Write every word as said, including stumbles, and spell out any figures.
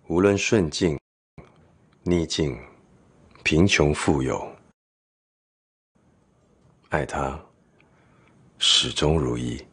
无论顺境、逆境、贫穷富有，爱他始终如一。